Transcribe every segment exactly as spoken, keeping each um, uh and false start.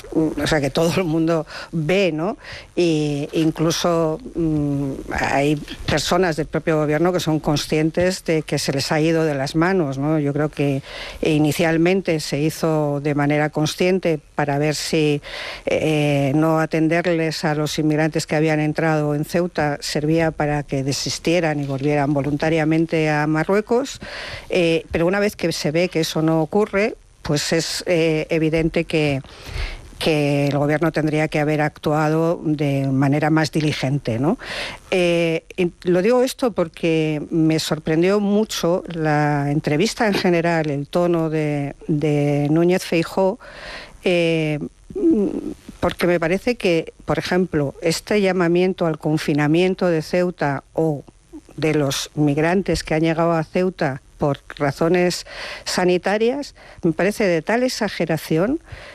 es, o sea, que todo el mundo ve, ¿no? E incluso mmm, hay personas del propio gobierno que son conscientes de que se les ha ido de las manos, ¿no? Yo creo que inicialmente se hizo de manera consciente para ver si eh, no atenderles a los inmigrantes que habían entrado en Ceuta servía para que desistieran y volvieran voluntariamente a Marruecos, eh, pero una vez que se ve que eso no ocurre, pues es eh, evidente que que el gobierno tendría que haber actuado de manera más diligente, ¿no? Eh, lo digo esto porque me sorprendió mucho la entrevista en general, el tono de, de Núñez Feijóo, eh, porque me parece que, por ejemplo, este llamamiento al confinamiento de Ceuta o de los migrantes que han llegado a Ceuta por razones sanitarias, me parece de tal exageración.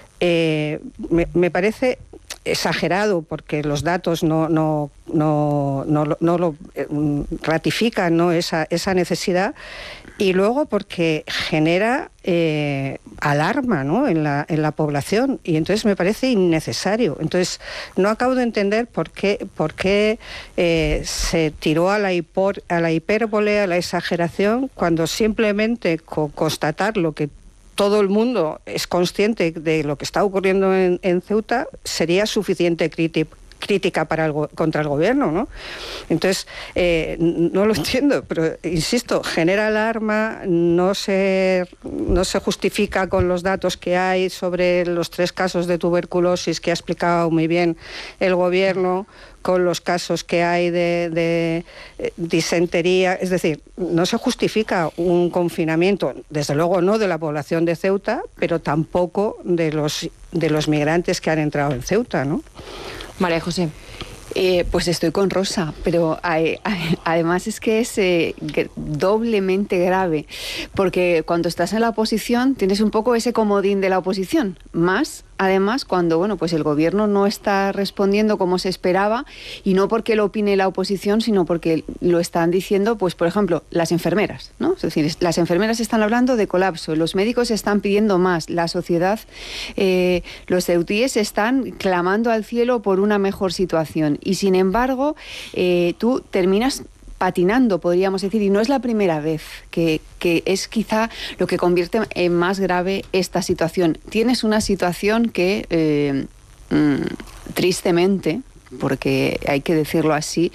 Eh, me, me parece exagerado porque los datos no, no, no, no, no lo eh, ratifican, ¿no? esa, esa necesidad, y luego porque genera eh, alarma, ¿no? en, la, en la población, y entonces me parece innecesario. Entonces no acabo de entender por qué, por qué eh, se tiró a la, hipor, a la hipérbole, a la exageración, cuando simplemente con constatar lo que todo el mundo es consciente de lo que está ocurriendo en, en Ceuta, sería suficiente crítica crítica para el, contra el gobierno, ¿no? Entonces, eh, no lo entiendo, pero insisto, genera alarma, no se, no se justifica con los datos que hay sobre los tres casos de tuberculosis que ha explicado muy bien el gobierno, con los casos que hay de, de eh, disentería, es decir, no se justifica un confinamiento, desde luego no de la población de Ceuta, pero tampoco de los, de los migrantes que han entrado en Ceuta, ¿no? María José. Eh, pues estoy con Rosa, pero hay, hay, además es que es eh, doblemente grave, porque cuando estás en la oposición tienes un poco ese comodín de la oposición, más además cuando bueno pues el gobierno no está respondiendo como se esperaba, y no porque lo opine la oposición, sino porque lo están diciendo, pues por ejemplo, las enfermeras, ¿no? Es decir, las enfermeras están hablando de colapso, los médicos están pidiendo más, la sociedad, eh, los ceutíes están clamando al cielo por una mejor situación, y sin embargo eh, tú terminas patinando, podríamos decir, y no es la primera vez, que, que es quizá lo que convierte en más grave esta situación. Tienes una situación que eh, mmm, tristemente, porque hay que decirlo así,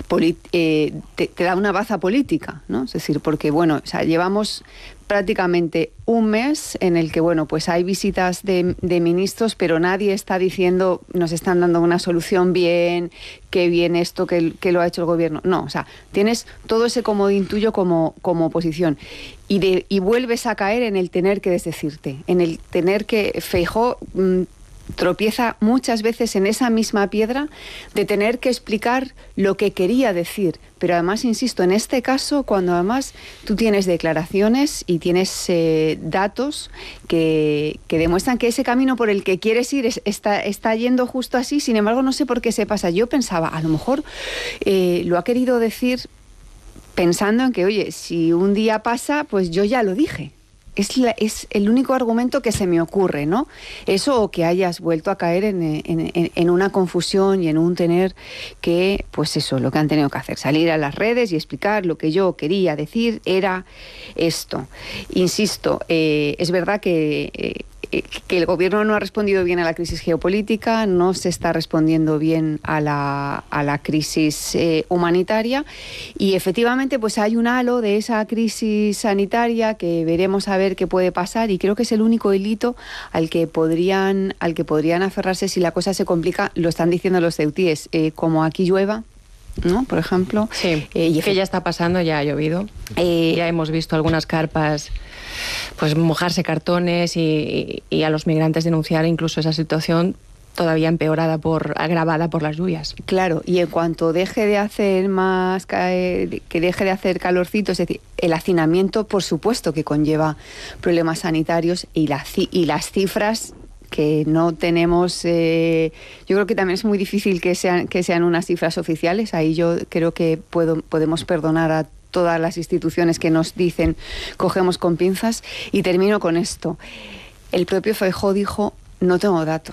eh, te, te da una baza política, ¿no? Es decir, porque bueno, o sea, llevamos prácticamente un mes en el que, bueno, pues hay visitas de, de ministros, pero nadie está diciendo, nos están dando una solución bien, qué bien esto que, que lo ha hecho el gobierno. No, o sea, tienes todo ese comodín tuyo como, como oposición, y, de, y vuelves a caer en el tener que desdecirte, en el tener que... Feijóo mmm, tropieza muchas veces en esa misma piedra de tener que explicar lo que quería decir, pero además, insisto, en este caso, cuando además tú tienes declaraciones y tienes eh, datos que, que demuestran que ese camino por el que quieres ir es, está, está yendo justo así, sin embargo no sé por qué se pasa. Yo pensaba, a lo mejor eh, lo ha querido decir pensando en que, oye, si un día pasa, pues yo ya lo dije. Es, la, es el único argumento que se me ocurre, ¿no? Eso, o que hayas vuelto a caer en, en, en una confusión y en un tener que, pues eso, lo que han tenido que hacer, salir a las redes y explicar lo que yo quería decir era esto. Insisto, eh, es verdad que... Eh, que el gobierno no ha respondido bien a la crisis geopolítica, no se está respondiendo bien a la, a la crisis eh, humanitaria, y efectivamente pues hay un halo de esa crisis sanitaria que veremos a ver qué puede pasar, y creo que es el único hilito al que podrían, al que podrían aferrarse si la cosa se complica. Lo están diciendo los ceutíes, eh, como aquí llueva, ¿no? Por ejemplo. Sí, eh, y que ya está pasando, ya ha llovido. Eh, ya hemos visto algunas carpas pues mojarse cartones y, y, y a los migrantes denunciar incluso esa situación todavía empeorada, por agravada por las lluvias. Claro, y en cuanto deje de hacer más, que deje de hacer calorcito, es decir, el hacinamiento, por supuesto que conlleva problemas sanitarios, y, la, y las cifras que no tenemos, eh, yo creo que también es muy difícil que sean, que sean unas cifras oficiales. Ahí yo creo que puedo, podemos perdonar a todas las instituciones que nos dicen cogemos con pinzas. Y termino con esto. El propio Feijóo dijo, no tengo datos.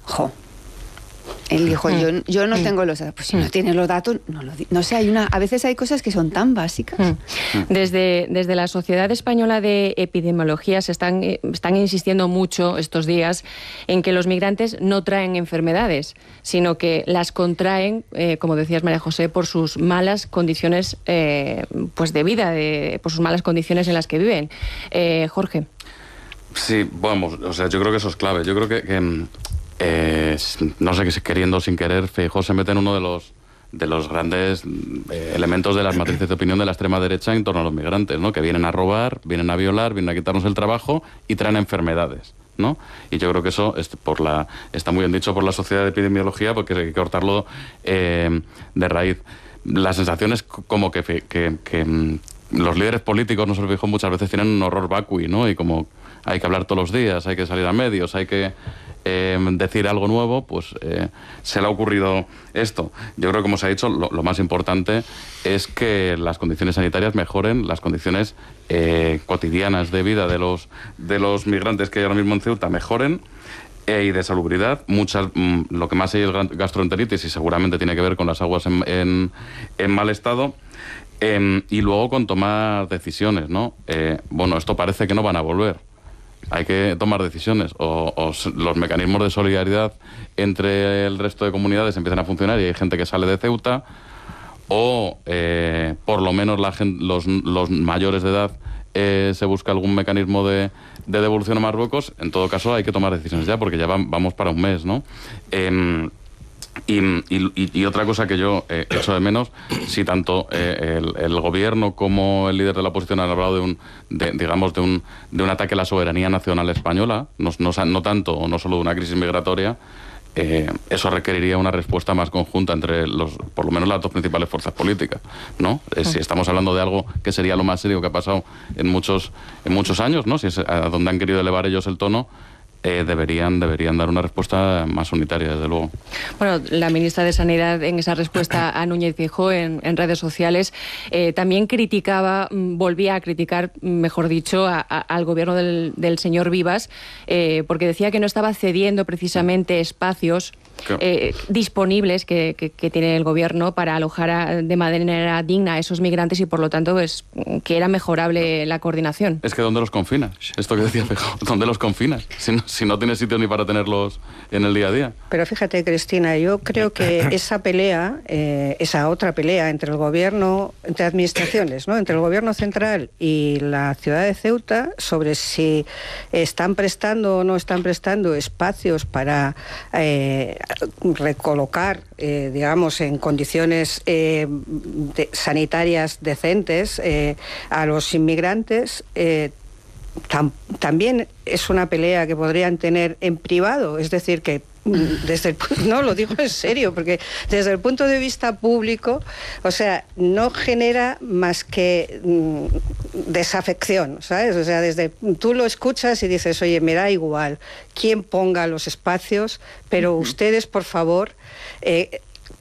Jo. Él dijo, yo, yo no tengo los datos. Pues si no tienes los datos, no lo di- No sé, hay una, a veces hay cosas que son tan básicas. Desde, desde la Sociedad Española de Epidemiología se están, están insistiendo mucho estos días en que los migrantes no traen enfermedades, sino que las contraen, eh, como decías María José, por sus malas condiciones eh, pues de vida, de, por sus malas condiciones en las que viven. Eh, Jorge. Sí, vamos, o sea, yo creo que eso es clave. Yo creo que, que eh, no sé, que queriendo o sin querer, Feijóo se mete en uno de los de los grandes eh, elementos de las matrices de opinión de la extrema derecha en torno a los migrantes, ¿no? Que vienen a robar, vienen a violar, vienen a quitarnos el trabajo y traen enfermedades, ¿no? Y yo creo que eso es por la, está muy bien dicho por la Sociedad de Epidemiología, porque hay que cortarlo eh, de raíz. La sensación es como que, que, que mm, los líderes políticos, no se lo dijo muchas veces, tienen un horror vacui, ¿no? Y como hay que hablar todos los días, hay que salir a medios, hay que eh, decir algo nuevo, pues eh, se le ha ocurrido esto. Yo creo que, como se ha dicho, lo, lo más importante es que las condiciones sanitarias mejoren, las condiciones eh, cotidianas de vida de los, de los migrantes que hay ahora mismo en Ceuta mejoren, eh, y de salubridad. Muchas, mm, lo que más hay es gastroenteritis y seguramente tiene que ver con las aguas en, en, en mal estado. Eh, y luego con tomar decisiones, ¿no? Eh, bueno, esto parece que no van a volver. Hay que tomar decisiones, o, o los mecanismos de solidaridad entre el resto de comunidades empiezan a funcionar y hay gente que sale de Ceuta, o eh, por lo menos la gente, los, los mayores de edad eh, se busca algún mecanismo de, de devolución a Marruecos. En todo caso hay que tomar decisiones ya, porque ya va, vamos para un mes, ¿no? Eh, Y, y, y otra cosa que yo eh, echo de menos, si tanto eh, el, el gobierno como el líder de la oposición han hablado de un, de, digamos, de un, de un ataque a la soberanía nacional española, no, no, no tanto o no solo de una crisis migratoria, eh, eso requeriría una respuesta más conjunta entre los, por lo menos las dos principales fuerzas políticas, ¿no? Eh, si estamos hablando de algo que sería lo más serio que ha pasado en muchos, en muchos años, ¿no? Si es a donde han querido elevar ellos el tono. Eh, deberían, deberían dar una respuesta más unitaria, desde luego. Bueno, la ministra de Sanidad, en esa respuesta a Núñez Feijóo en, en redes sociales, eh, también criticaba, volvía a criticar, mejor dicho, a, a, al gobierno del, del señor Vivas, eh, porque decía que no estaba cediendo precisamente espacios eh, disponibles que, que, que tiene el gobierno para alojar a, de manera digna a esos migrantes, y por lo tanto pues, que era mejorable la coordinación. Es que ¿dónde los confinas? Esto que decía Feijóo, ¿dónde los confinas? Si no, si no tienes sitio ni para tenerlos en el día a día. Pero fíjate, Cristina, yo creo que esa pelea, eh, esa otra pelea entre el gobierno, entre administraciones, ¿no? Entre el gobierno central y la ciudad de Ceuta, sobre si están prestando o no están prestando espacios para eh, recolocar, eh, digamos, en condiciones eh, de, sanitarias decentes eh, a los inmigrantes, eh, Tam, también es una pelea que podrían tener en privado, es decir, que desde el, no lo digo en serio, porque desde el punto de vista público, o sea, no genera más que mm, desafección, ¿sabes? O sea, desde tú lo escuchas y dices, oye, me da igual quién ponga los espacios, pero ustedes, por favor, eh,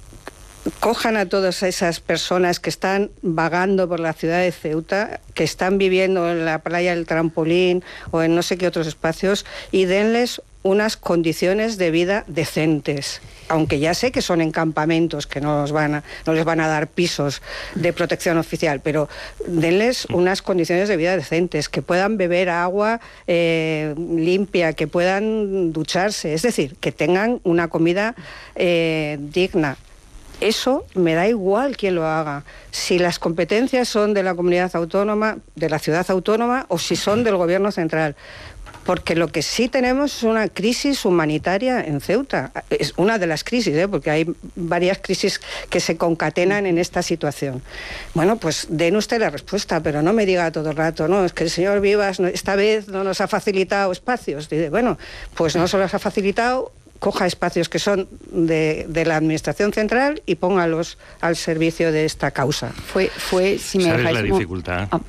cojan a todas esas personas que están vagando por la ciudad de Ceuta, que están viviendo en la playa del Trampolín o en no sé qué otros espacios, y denles unas condiciones de vida decentes. Aunque ya sé que son en campamentos, que no, los van a, no les van a dar pisos de protección oficial, pero denles unas condiciones de vida decentes, que puedan beber agua eh, limpia, que puedan ducharse, es decir, que tengan una comida eh, digna. Eso me da igual quién lo haga, si las competencias son de la comunidad autónoma, de la ciudad autónoma, o si son del gobierno central. Porque lo que sí tenemos es una crisis humanitaria en Ceuta. Es una de las crisis, ¿eh? Porque hay varias crisis que se concatenan en esta situación. Bueno, pues den usted la respuesta, pero no me diga todo el rato, no, es que el señor Vivas esta vez no nos ha facilitado espacios. Dice, bueno, pues no se los ha facilitado, coja espacios que son de, de la Administración Central y póngalos al servicio de esta causa. Fue, fue si me ¿Sabes dejáis la como... dificultad? Ah.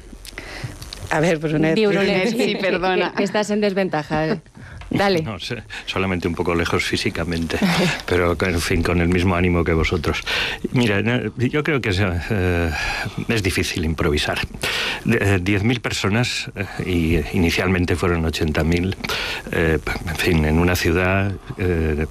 A ver, Brunet. Brunet, sí, perdona. Que, que estás en desventaja. Dale. No sé, solamente un poco lejos físicamente, pero en fin, con el mismo ánimo que vosotros. Mira, yo creo que es, eh, es difícil improvisar. diez mil personas, eh, y inicialmente fueron ochenta mil, eh, en fin, en una ciudad... Eh,